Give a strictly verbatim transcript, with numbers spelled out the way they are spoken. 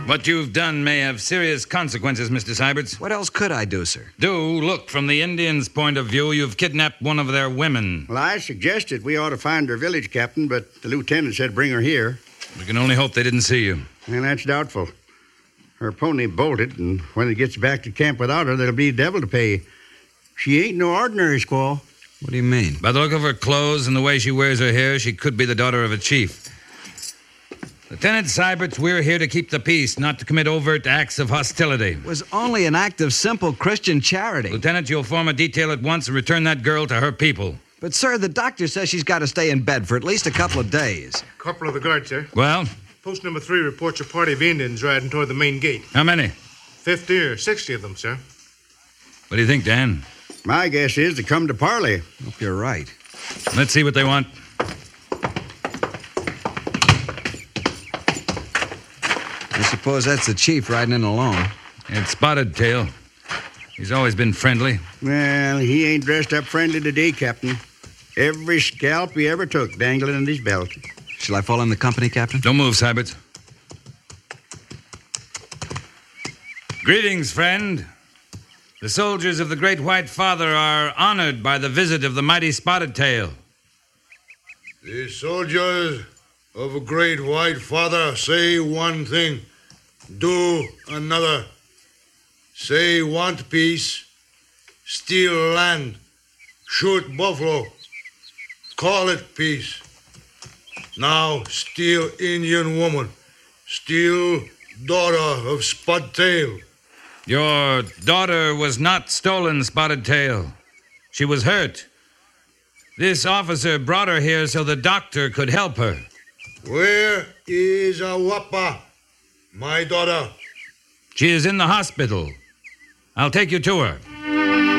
What you've done may have serious consequences, Mister Syberts. What else could I do, sir? Do look, from the Indians' point of view, you've kidnapped one of their women. Well, I suggested we ought to find her village captain, but the lieutenant said bring her here. We can only hope they didn't see you. And that's doubtful. Her pony bolted, and when it gets back to camp without her, there'll be devil to pay. She ain't no ordinary squaw. What do you mean? By the look of her clothes and the way she wears her hair, she could be the daughter of a chief. Lieutenant Syberts, we're here to keep the peace, not to commit overt acts of hostility. It was only an act of simple Christian charity. Lieutenant, you'll form a detail at once and return that girl to her people. But, sir, the doctor says she's got to stay in bed for at least a couple of days. Corporal of the guard, sir. Well? Post number three reports a party of Indians riding toward the main gate. How many? Fifty or sixty of them, sir. What do you think, Dan? My guess is to come to parley. Hope you're right. Let's see what they want. I suppose that's the chief riding in alone. It's Spotted Tail. He's always been friendly. Well, he ain't dressed up friendly today, Captain. Every scalp he ever took dangling in his belt. Shall I fall in the company, Captain? Don't move, Syberts. Greetings, friend. The soldiers of the Great White Father are honored by the visit of the mighty Spotted Tail. The soldiers of a Great White Father say one thing, do another. Say want peace, steal land, shoot buffalo, call it peace. Now steal Indian woman, steal daughter of Spotted Tail. Your daughter was not stolen, Spotted Tail. She was hurt. This officer brought her here so the doctor could help her. Where is Awapa, my daughter? She is in the hospital. I'll take you to her.